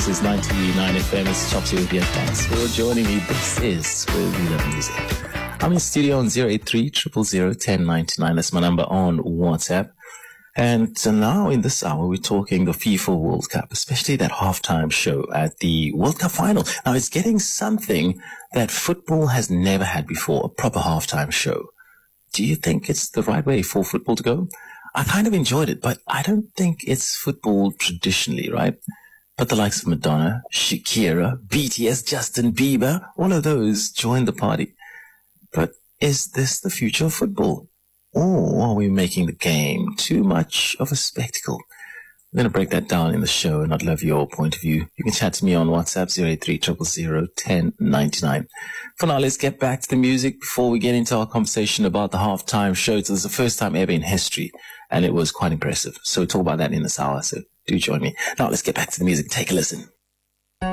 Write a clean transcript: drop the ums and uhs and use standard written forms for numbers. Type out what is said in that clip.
is 99 FM. It's Chopsy with you. Thanks for joining me. This is Where We Love Music. I'm in studio on 083 000 1099. That's my number on WhatsApp. And now in this hour, we're talking the FIFA World Cup, especially that halftime show at the World Cup final. Now, it's getting something that football has never had before, a proper halftime show. Do you think it's the right way for football to go? I kind of enjoyed it, but I don't think it's football traditionally, right? But the likes of Madonna, Shakira, BTS, Justin Bieber, all of those joined the party. But is this the future of football? Or are we making the game too much of a spectacle? I'm going to break that down in the show, and I'd love your point of view. You can chat to me on WhatsApp, 083 000 1099. For now, let's get back to the music before we get into our conversation about the halftime show. It was the first time ever in history, and it was quite impressive. So we'll talk about that in this hour, so do join me. Now, let's get back to the music. Take a listen.